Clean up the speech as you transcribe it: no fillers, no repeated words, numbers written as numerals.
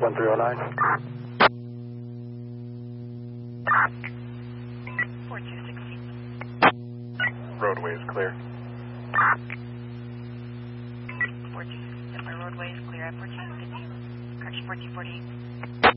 1309. 4216. Roadway is clear. 4216, my roadway is clear at 1415. Correction, 1448.